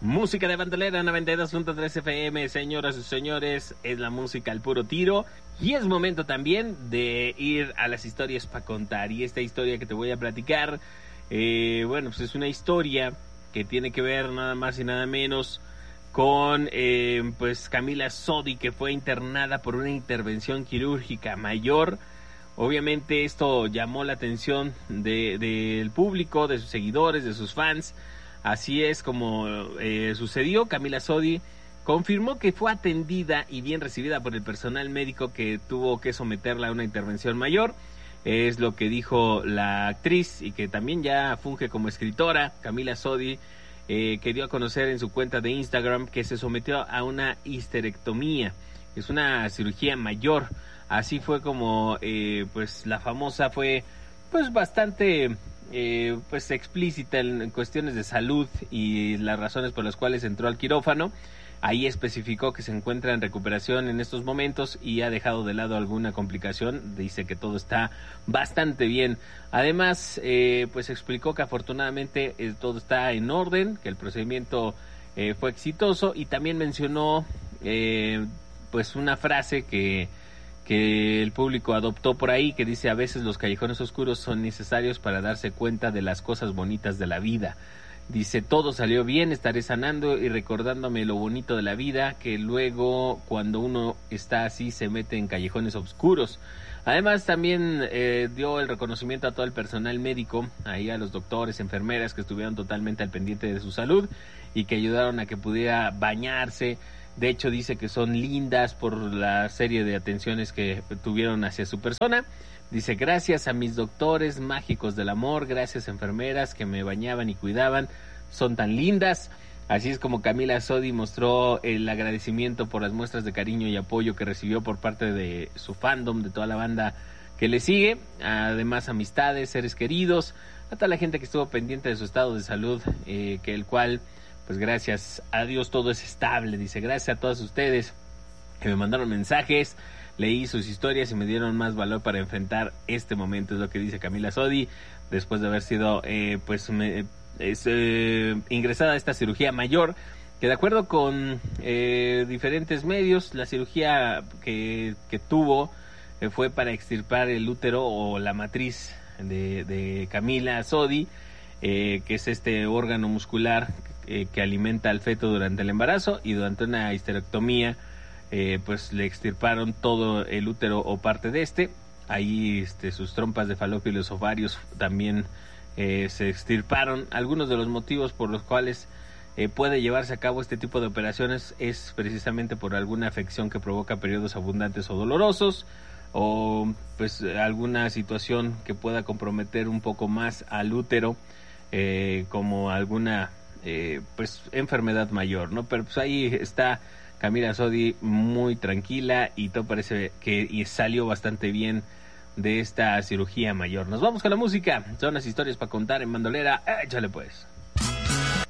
Música de bandolera 92.3 FM, señoras y señores, es la música al puro tiro. Y es momento también de ir a las historias para contar. Y esta historia que te voy a platicar, bueno, pues es una historia que tiene que ver nada más y nada menos con pues Camila Sodi, que fue internada por una intervención quirúrgica mayor. Obviamente esto llamó la atención del público, de sus seguidores, de sus fans. Así es como sucedió. Camila Sodi confirmó que fue atendida y bien recibida por el personal médico que tuvo que someterla a una intervención mayor. Es lo que dijo la actriz y que también ya funge como escritora, Camila Sodi, que dio a conocer en su cuenta de Instagram que se sometió a una histerectomía. Es una cirugía mayor. Así fue como pues la famosa fue pues bastante pues explícita en cuestiones de salud y las razones por las cuales entró al quirófano. Ahí especificó que se encuentra en recuperación en estos momentos y ha dejado de lado alguna complicación. Dice que todo está bastante bien. Además, pues explicó que afortunadamente todo está en orden, que el procedimiento fue exitoso, y también mencionó pues una frase que el público adoptó por ahí, que dice: a veces los callejones oscuros son necesarios para darse cuenta de las cosas bonitas de la vida. Dice: todo salió bien, estaré sanando y recordándome lo bonito de la vida, que luego cuando uno está así se mete en callejones oscuros. Además también dio el reconocimiento a todo el personal médico, ahí a los doctores, enfermeras que estuvieron totalmente al pendiente de su salud y que ayudaron a que pudiera bañarse. De hecho, dice que son lindas por la serie de atenciones que tuvieron hacia su persona. Dice: gracias a mis doctores mágicos del amor, gracias enfermeras que me bañaban y cuidaban, son tan lindas. Así es como Camila Sodi mostró el agradecimiento por las muestras de cariño y apoyo que recibió por parte de su fandom, de toda la banda que le sigue. Además, amistades, seres queridos, a toda la gente que estuvo pendiente de su estado de salud, que el cual, pues gracias a Dios todo es estable. Dice: gracias a todos ustedes que me mandaron mensajes, leí sus historias y me dieron más valor para enfrentar este momento. Es lo que dice Camila Sodi después de haber sido ingresada a esta cirugía mayor, que de acuerdo con diferentes medios, la cirugía que tuvo fue para extirpar el útero o la matriz de Camila Sodi, que es este órgano muscular que alimenta al feto durante el embarazo, y durante una histerectomía pues le extirparon todo el útero o parte de este. Ahí sus trompas de falopio y los ovarios también se extirparon. Algunos de los motivos por los cuales puede llevarse a cabo este tipo de operaciones es precisamente por alguna afección que provoca periodos abundantes o dolorosos, o pues alguna situación que pueda comprometer un poco más al útero, como alguna pues enfermedad mayor, ¿no? Pero pues ahí está Camila Sodi muy tranquila y todo parece que salió bastante bien de esta cirugía mayor. Nos vamos con la música. Son las historias para contar en bandolera. Échale pues.